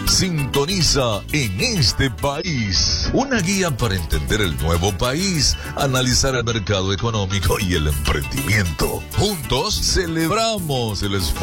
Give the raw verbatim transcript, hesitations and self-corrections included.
Sintoniza En Este País, una guía para entender el nuevo país, analizar el mercado económico y el emprendimiento. Juntos celebramos el esfuerzo